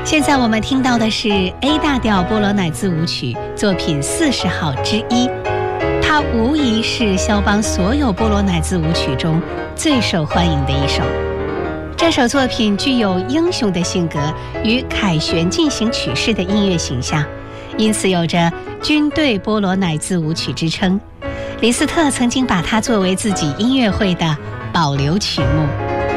现在我们听到的是 A 大调波罗乃兹舞曲作品40号之一，它无疑是肖邦所有波罗乃兹舞曲中最受欢迎的一首。这首作品具有英雄的性格与凯旋进行曲式的音乐形象，因此有着军队波罗乃兹舞曲之称。李斯特曾经把它作为自己音乐会的保留曲目。